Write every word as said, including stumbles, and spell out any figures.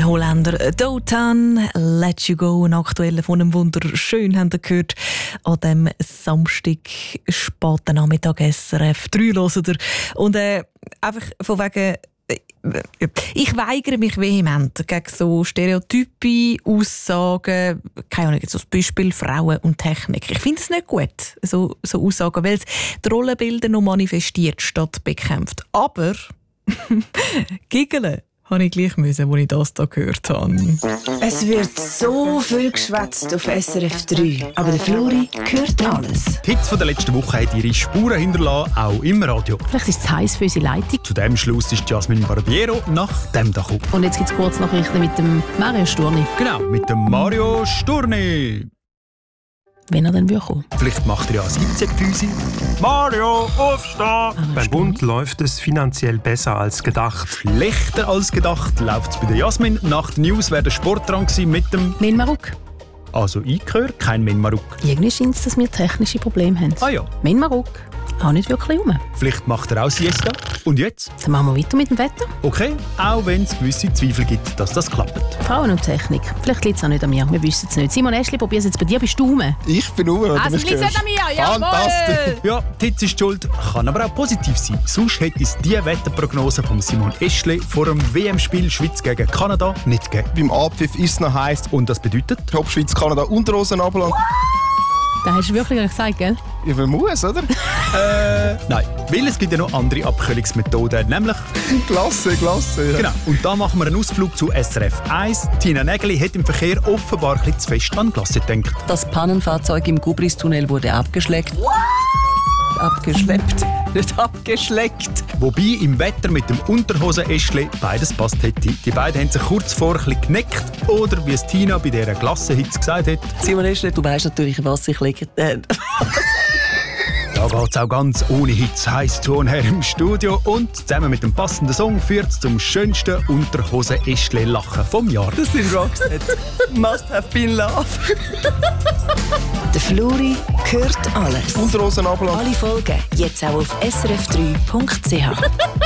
Holländer Dotan, Let You Go, ein aktueller von einem wunderschön, haben ihr gehört, an diesem Samstag, späten Nachmittag, S R F drei hören ihr. Und äh, einfach von wegen, ich weigere mich vehement gegen so Stereotype, Aussagen, keine Ahnung, so das Beispiel Frauen und Technik. Ich finde es nicht gut, so, so Aussagen, weil es die Rollenbilder noch manifestiert statt bekämpft. Aber giggeln habe ich gleich müssen, als ich das hier gehört habe. Es wird so viel geschwätzt auf S R F drei, aber der Flori hört alles. Die Hits von der letzten Woche haben ihre Spuren hinterlassen, auch im Radio. Vielleicht ist es heiß für unsere Leitung. Zu dem Schluss ist Jasmin Barbiero nach dem da gekommen. Und jetzt gibt es kurz Nachrichten mit dem Mario Sturni. Genau, mit dem Mario Sturni. Wenn er dann kommen. Vielleicht macht er ja ein Einzeppfüsi. Mario, aufstehen! Beim Bund läuft es finanziell besser als gedacht. Schlechter als gedacht läuft es bei der Jasmin. Nach den News wäre der Sport dran gewesen mit dem... Menmaruk. Also ich höre kein Menmaruk. Irgendwie scheint es, dass wir technische Probleme haben. Ah ja. Menmaruk. Auch nicht wirklich rum. Vielleicht macht er auch Siesta. Und jetzt? Dann machen wir weiter mit dem Wetter. Okay, auch wenn es gewisse Zweifel gibt, dass das klappt. Frauen und Technik. Vielleicht liegt es auch nicht an mir. Wir wissen es nicht. Simon Eschli, probier es jetzt bei dir. Bist du rum? Ich bin rum. Also es liegt nicht an mir. Jawohl! Fantastisch. Ja, die Hitze ist schuld, kann aber auch positiv sein. Sonst hätte es die Wetterprognose von Simon Eschli vor dem W M-Spiel Schweiz gegen Kanada nicht gegeben. Beim Abpfiff ist es noch heiß. Und das bedeutet? Top Schweiz, Kanada, Unterhosen runterlassen. Das hast du wirklich gesagt, gell? Ich muss, oder? Äh, nein. Weil es gibt ja noch andere Abkühlungsmethoden, nämlich... Klasse, klasse. Ja. Genau. Und da machen wir einen Ausflug zu S R F eins. Tina Nägeli hat im Verkehr offenbar ein bisschen zu fest an Glasse gedacht. Das Pannenfahrzeug im Gubristunnel wurde abgeschleckt. Abgeschleppt, nicht abgeschleckt. Wobei im Wetter mit dem Unterhosen-Äschli beides passt hätte. Die beiden haben sich kurz vor ein bisschen geneckt. Oder wie es Tina bei dieser Glassenhitze gesagt hat. Simon Eschli, du weißt natürlich, was ich lege. Äh, Da geht es auch ganz ohne Hitze heiß zu und her im Studio. Und zusammen mit dem passenden Song führt es zum schönsten Unterhosen-Äschli-Lachen vom Jahr. das ist Roxette. Must have been love. Der Flori hört alles. Unterhosen runterlassen. Alle Folgen jetzt auch auf s r f drei punkt c h.